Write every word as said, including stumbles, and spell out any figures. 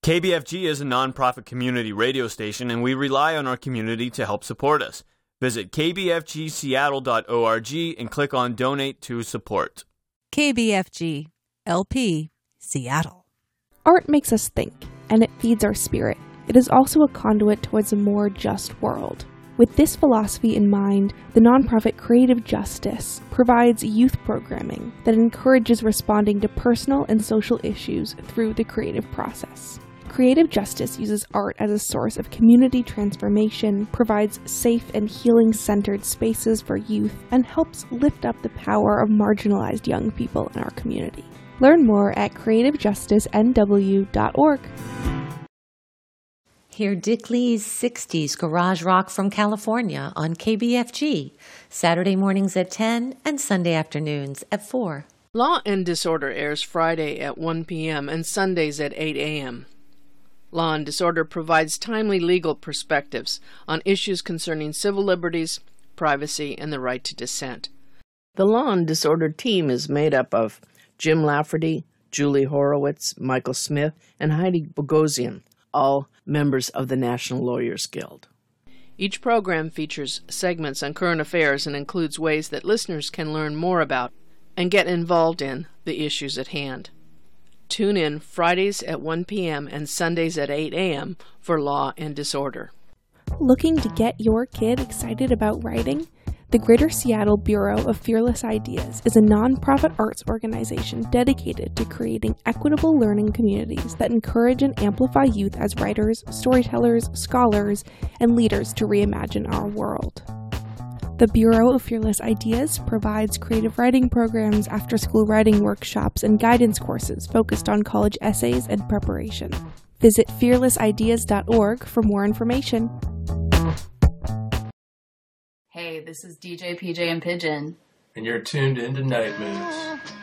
K B F G is a nonprofit community radio station, and we rely on our community to help support us. Visit k b f g seattle dot org and click on Donate to Support. K B F G, L P, Seattle. Art makes us think, and it feeds our spirit. It is also a conduit towards a more just world. With this philosophy in mind, the nonprofit Creative Justice provides youth programming that encourages responding to personal and social issues through the creative process. Creative Justice uses art as a source of community transformation, provides safe and healing-centered spaces for youth, and helps lift up the power of marginalized young people in our community. Learn more at creative justice n w dot org. Hear Dick Lee's sixties Garage Rock from California on K B F G, Saturday mornings at ten and Sunday afternoons at four. Law and Disorder airs Friday at one p.m. and Sundays at eight a.m. Law and Disorder provides timely legal perspectives on issues concerning civil liberties, privacy, and the right to dissent. The Law and Disorder team is made up of Jim Lafferty, Julie Horowitz, Michael Smith, and Heidi Bogosian, all members of the National Lawyers Guild. Each program features segments on current affairs and includes ways that listeners can learn more about and get involved in the issues at hand. Tune in Fridays at one p.m. and Sundays at eight a.m. for Law and Disorder. Looking to get your kid excited about writing? The Greater Seattle Bureau of Fearless Ideas is a nonprofit arts organization dedicated to creating equitable learning communities that encourage and amplify youth as writers, storytellers, scholars, and leaders to reimagine our world. The Bureau of Fearless Ideas provides creative writing programs, after-school writing workshops, and guidance courses focused on college essays and preparation. Visit fearless ideas dot org for more information. Hey, this is D J P J and Pigeon. And you're tuned into Night Moves.